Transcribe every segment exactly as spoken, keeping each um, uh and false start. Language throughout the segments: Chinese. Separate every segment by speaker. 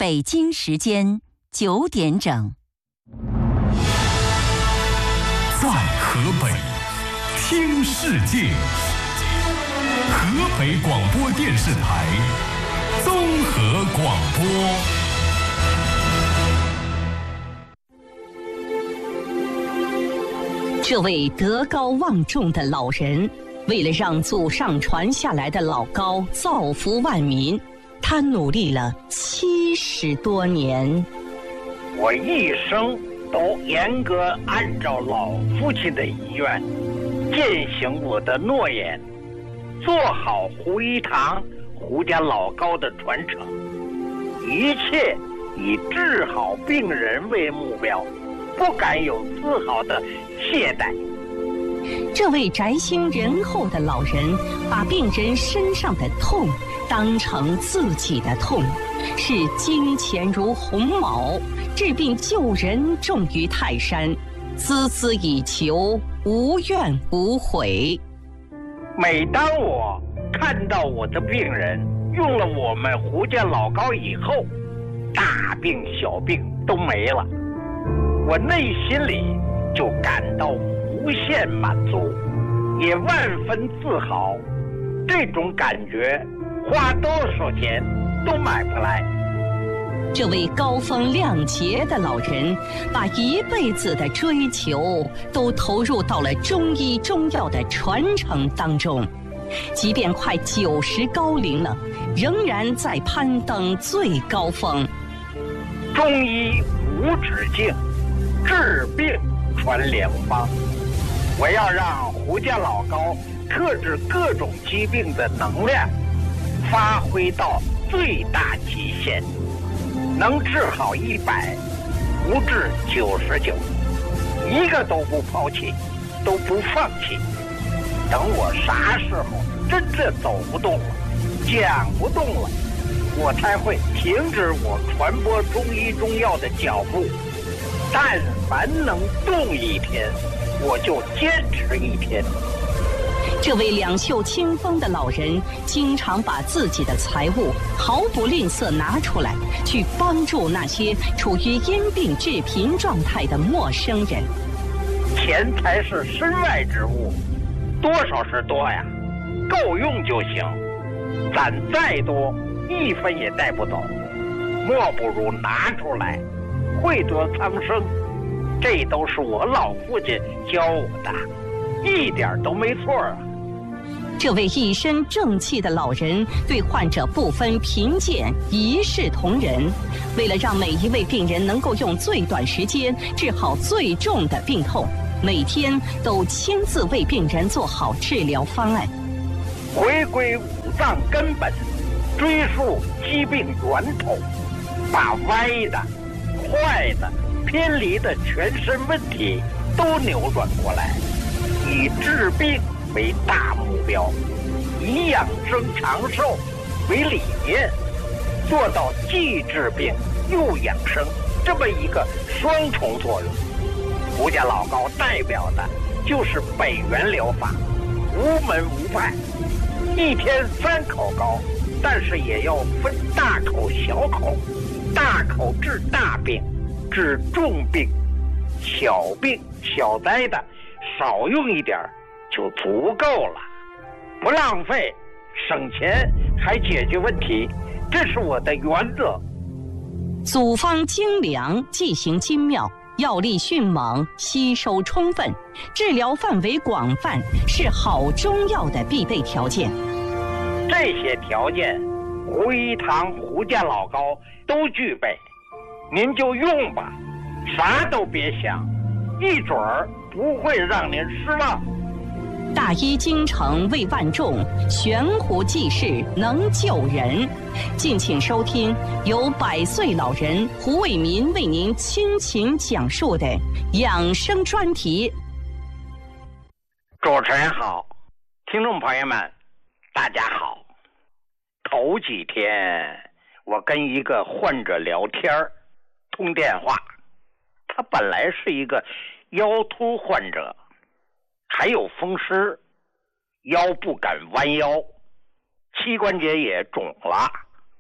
Speaker 1: 北京时间九点整。
Speaker 2: 在河北听世界，河北广播电视台综合广播。
Speaker 1: 这位德高望重的老人，为了让祖上传下来的老高造福万民，他努力了七十多年。
Speaker 3: 我一生都严格按照老父亲的遗愿，践行我的诺言，做好胡一堂、胡家老高的传承，一切以治好病人为目标，不敢有丝毫的懈怠。
Speaker 1: 这位宅心仁厚的老人，把病人身上的痛当成自己的痛，视金钱如鸿毛，治病救人重于泰山，孜孜以求，无怨无悔。
Speaker 3: 每当我看到我的病人用了我们胡家老高以后，大病小病都没了，我内心里就感到无限满足，也万分自豪。这种感觉花多少钱都买不来。
Speaker 1: 这位高风亮节的老人，把一辈子的追求都投入到了中医中药的传承当中，即便快九十高龄了，仍然在攀登最高峰。
Speaker 3: 中医无止境，治病传良方。我要让胡家老高克制各种疾病的能量发挥到最大极限，能治好一百，不治九十九，一个都不抛弃，都不放弃。等我啥时候真正走不动了，讲不动了，我才会停止我传播中医中药的脚步。但凡能动一天，我就坚持一天。
Speaker 1: 这位两袖清风的老人，经常把自己的财物毫不吝啬拿出来，去帮助那些处于因病致贫状态的陌生人。
Speaker 3: 钱财是身外之物，多少是多呀，够用就行。攒再多，一分也带不走，莫不如拿出来，惠得苍生。这都是我老父亲教我的，一点都没错啊。
Speaker 1: 这位一身正气的老人，对患者不分贫贱，一视同仁。为了让每一位病人能够用最短时间治好最重的病痛，每天都亲自为病人做好治疗方案。
Speaker 3: 回归五脏根本，追溯疾病源头，把歪的、坏的、偏离的全身问题都扭转过来，以治病为大目标，以养生长寿为理念，做到既治病又养生这么一个双重作用。胡家老高代表的就是北元疗法，无门无派，一天三口高，但是也要分大口小口，大口治大病，治重病，小病小灾的少用一点就足够了，不浪费，省钱还解决问题，这是我的原则。
Speaker 1: 组方精良，剂型精妙，药力迅猛，吸收充分，治疗范围广泛，是好中药的必备条件。
Speaker 3: 这些条件，胡一堂、胡家老高都具备，您就用吧，啥都别想，一准儿不会让您失望。
Speaker 1: 大医精诚为万众，悬壶济世能救人。敬请收听由百岁老人胡卫民为您倾情讲述的养生专题。
Speaker 3: 主持人好，听众朋友们大家好。头几天我跟一个患者聊天通电话，他本来是一个腰突患者，还有风湿，腰不敢弯腰，膝关节也肿了，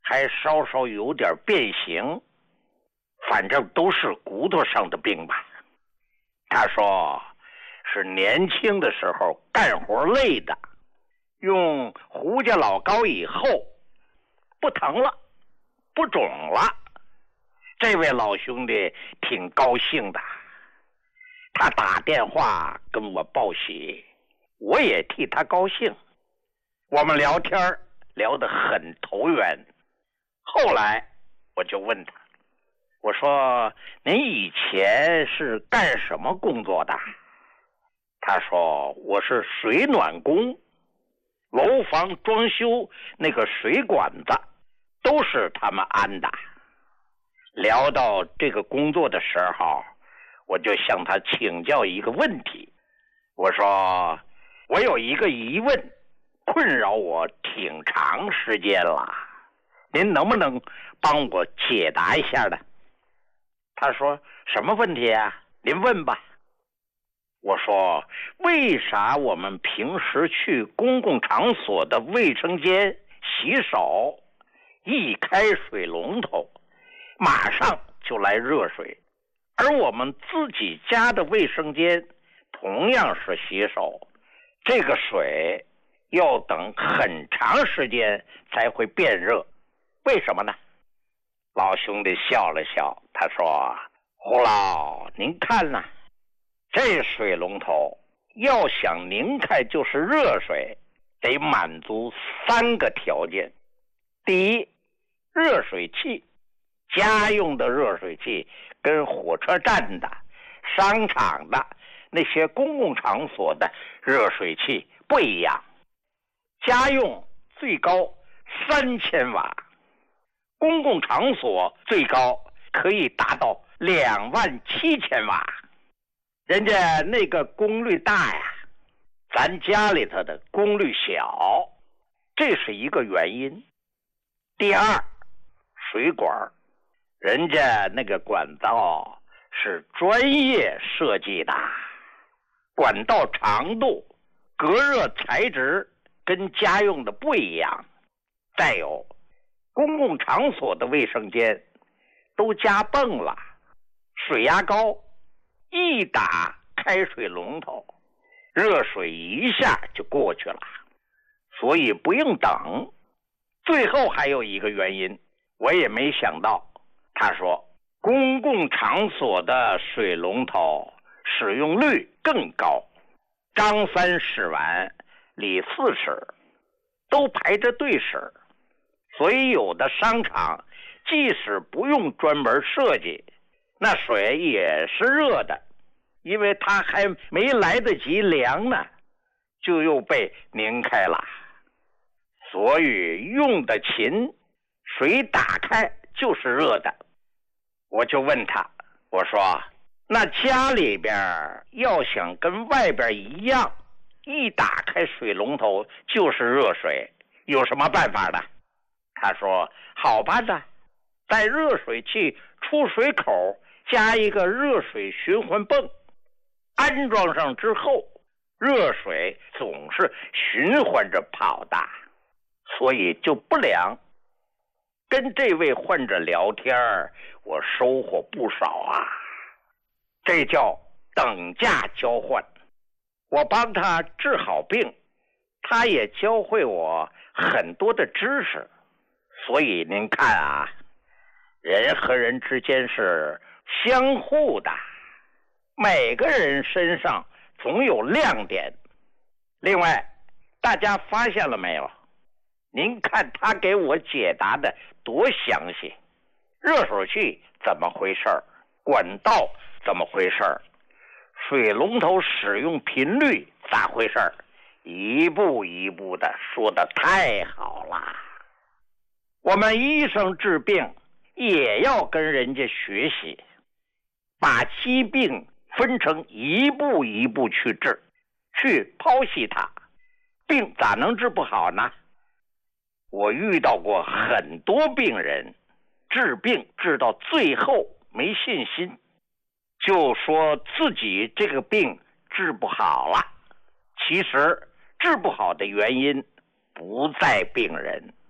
Speaker 3: 还稍稍有点变形，反正都是骨头上的病吧。他说是年轻的时候干活累的，用胡家老膏以后不疼了，不肿了。这位老兄弟挺高兴的，他打电话跟我报喜，我也替他高兴。我们聊天聊得很投缘。后来我就问他，我说您以前是干什么工作的？他说我是水暖工，楼房装修那个水管子都是他们安的。聊到这个工作的时候，我就向他请教一个问题。我说我有一个疑问困扰我挺长时间了，您能不能帮我解答一下呢？他说什么问题啊？您问吧。我说为啥我们平时去公共场所的卫生间洗手，一开水龙头马上就来热水，而我们自己家的卫生间同样是洗手，这个水要等很长时间才会变热，为什么呢？老兄弟笑了笑，他说胡老您看呐，这水龙头要想拧开就是热水，得满足三个条件。第一，热水器，家用的热水器跟火车站的、商场的那些公共场所的热水器不一样，家用最高三千瓦，公共场所最高可以达到两万七千瓦。人家那个功率大呀，咱家里头的功率小，这是一个原因。第二，水管，人家那个管道是专业设计的，管道长度、隔热材质跟家用的不一样。再有，公共场所的卫生间都加泵了，水压高，一打开水龙头，热水一下就过去了，所以不用等。最后还有一个原因，我也没想到，他说公共场所的水龙头使用率更高，张三使完李四使，都排着队使，所以有的商场即使不用专门设计，那水也是热的，因为它还没来得及凉呢，就又被拧开了。所以用的勤，水打开就是热的。我就问他，我说那家里边要想跟外边一样，一打开水龙头就是热水，有什么办法呢？他说好办的，在热水器出水口加一个热水循环泵，安装上之后，热水总是循环着跑的，所以就不凉。跟这位患者聊天，我收获不少啊，这叫等价交换。我帮他治好病，他也教会我很多的知识。所以您看啊，人和人之间是相互的，每个人身上总有亮点。另外，大家发现了没有？您看他给我解答的多详细，热水器怎么回事，管道怎么回事，水龙头使用频率咋回事，一步一步的说得太好了。我们医生治病也要跟人家学习，把疾病分成一步一步去治，去剖析它，病咋能治不好呢？我遇到过很多病人，治病治到最后没信心，就说自己这个病治不好了。其实治不好的原因不在病人，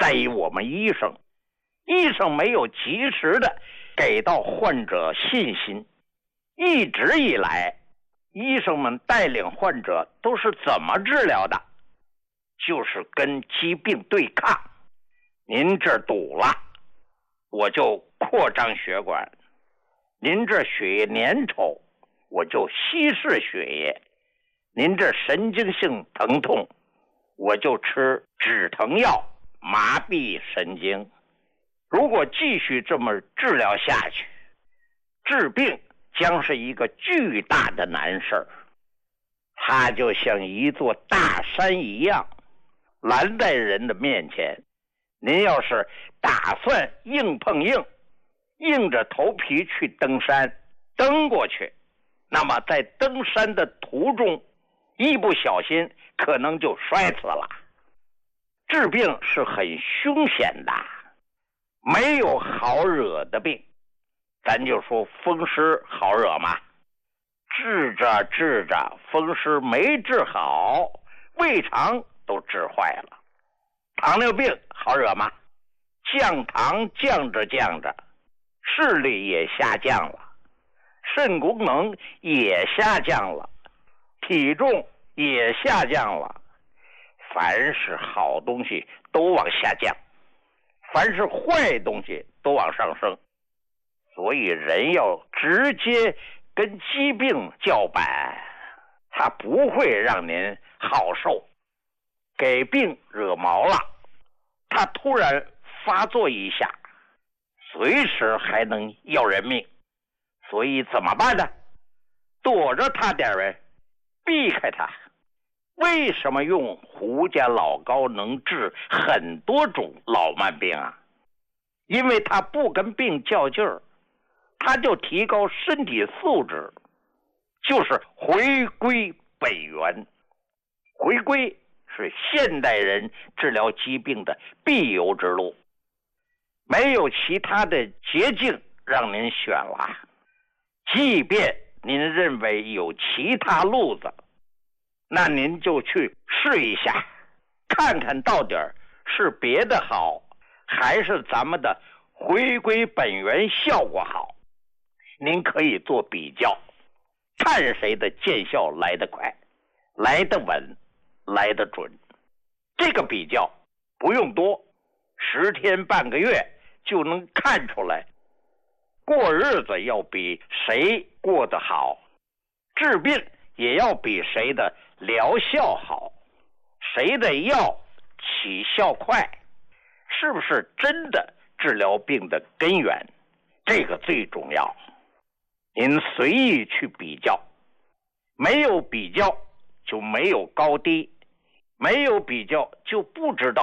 Speaker 3: 在于我们医生，医生没有及时的给到患者信心。一直以来，医生们带领患者都是怎么治疗的？就是跟疾病对抗。您这儿堵了，我就扩张血管；您这血液粘稠，我就稀释血液；您这神经性疼痛，我就吃止疼药麻痹神经。如果继续这么治疗下去，治病将是一个巨大的难事，它就像一座大山一样拦在人的面前。您要是打算硬碰硬，硬着头皮去登山，登过去，那么在登山的途中一不小心可能就摔死了。治病是很凶险的，没有好惹的病。咱就说风湿好惹吗？治着治着，风湿没治好，胃肠都治坏了。糖尿病好惹吗？降糖降着降着，视力也下降了，肾功能也下降了，体重也下降了。凡是好东西都往下降，凡是坏东西都往上升。所以人要直接跟疾病叫板，他不会让您好受。给病惹毛了，他突然发作一下，随时还能要人命。所以怎么办呢？躲着他点呗，避开他。为什么用胡家老膏能治很多种老慢病啊？因为他不跟病较劲儿，他就提高身体素质，就是回归本源。回归是现代人治疗疾病的必由之路，没有其他的捷径让您选了。即便您认为有其他路子，那您就去试一下，看看到底是别的好，还是咱们的回归本源效果好。您可以做比较，看谁的见效来得快，来得稳，来得准。这个比较不用多，十天半个月就能看出来，过日子要比谁过得好，治病也要比谁的疗效好，谁的药起效快，是不是真的治疗病的根源，这个最重要。您随意去比较，没有比较就没有高低，没有比较就不知道